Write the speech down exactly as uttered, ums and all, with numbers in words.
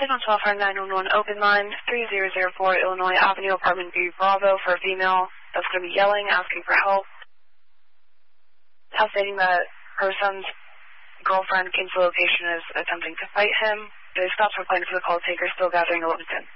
Captain on twelve hundred nine one one open line, three zero zero four Illinois Avenue, apartment B, Bravo, for a female that's going to be yelling, asking for help. Now stating that her son's girlfriend came to the location and is attempting to fight him. They stopped replying to the call taker, still gathering a Livingston.